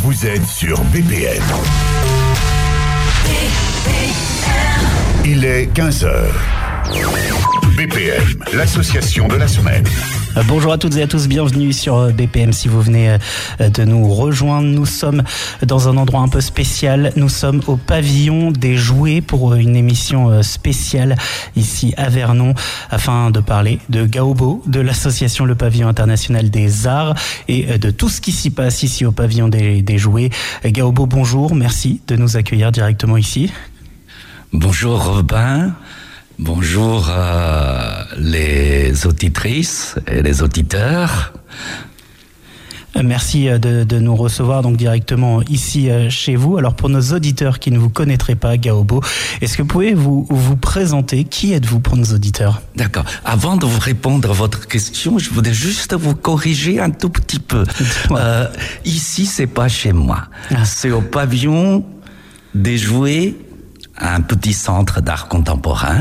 Vous êtes sur BPM. Il est 15h. BPM, l'association de la semaine. Bonjour à toutes et à tous, bienvenue sur BPM. Si vous venez de nous rejoindre, nous sommes dans un endroit un peu spécial. Nous sommes au pavillon des jouets pour une émission spéciale ici à Vernon afin de parler de Gaobo, de l'association Le Pavillon International des Arts et de tout ce qui s'y passe ici au pavillon des jouets. Gaobo, bonjour, merci de nous accueillir directement ici. Bonjour Robin. Bonjour les auditrices et les auditeurs. Merci de nous recevoir donc directement ici chez vous. Alors pour nos auditeurs qui ne vous connaîtraient pas, Gaobo, est-ce que vous pouvez vous présenter? Qui êtes-vous pour nos auditeurs? D'accord. Avant de vous répondre à votre question, je voudrais juste vous corriger un tout petit peu. Ici, c'est pas chez moi. C'est au pavillon des jouets, un petit centre d'art contemporain.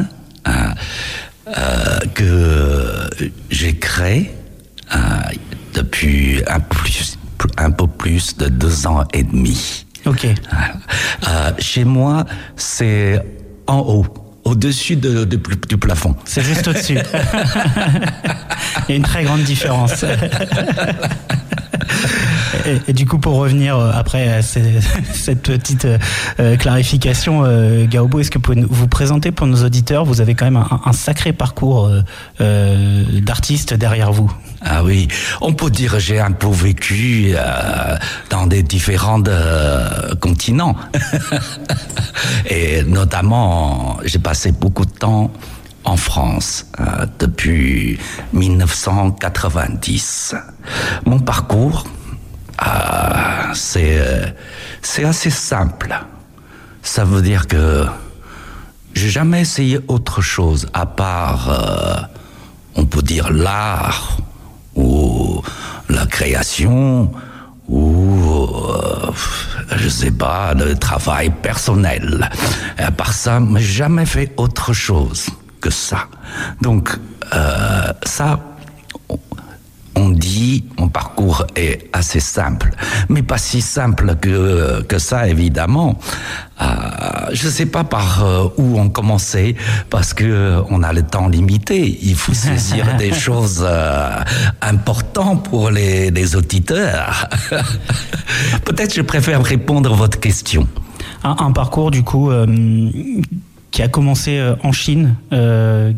Que j'ai créé depuis un peu plus de 2 ans et demi. Ok. Chez moi, c'est en haut, au-dessus du plafond. C'est juste au-dessus. Il y a une très grande différence. Et du coup, pour revenir après cette petite clarification, Gaobo, est-ce que vous pouvez vous présenter pour nos auditeurs? Vous avez quand même un sacré parcours d'artiste derrière vous. Ah oui, on peut dire que j'ai un peu vécu dans des différents continents. Et notamment, j'ai passé beaucoup de temps en France depuis 1990. Mon parcours, c'est assez simple. Ça veut dire que j'ai jamais essayé autre chose à part, on peut dire, l'art ou la création ou je sais pas, le travail personnel. Et à part ça, j'ai jamais fait autre chose que ça. Donc ça, on dit, mon parcours est assez simple, mais pas si simple que ça, évidemment. Je sais pas par où on commençait, parce que on a le temps limité. Il faut saisir des choses importantes pour les auditeurs. Peut-être je préfère répondre à votre question. Un parcours, du coup, qui a commencé en Chine,